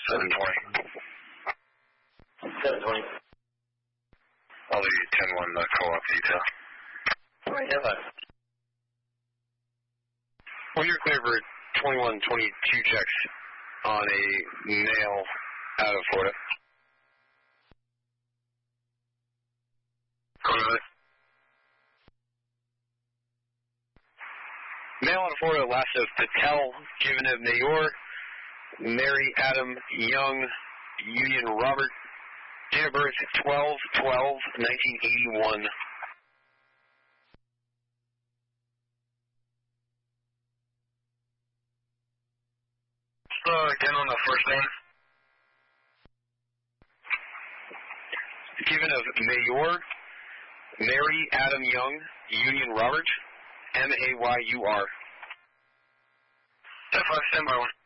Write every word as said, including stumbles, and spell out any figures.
seven twenty. seven twenty. I'll leave you ten one, the co-op detail. Right, have I? Well, you're clear for twenty-one twenty-two checks on a male out of Florida. Go ahead. Male out of Florida, last of Patel, given of Mayor, Mary Adam Young, Union Robert, date of birth twelve twelve nineteen eighty-one. Uh, again on the first name. Given of Mayor, Mary Adam Young, Union Robert, M A Y U R. ten five, stand by one.